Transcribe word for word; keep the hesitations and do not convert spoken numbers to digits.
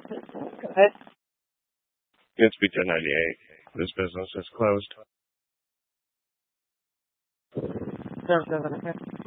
Go ahead. It's B ten ninety-eight. This business is closed. No, go ahead.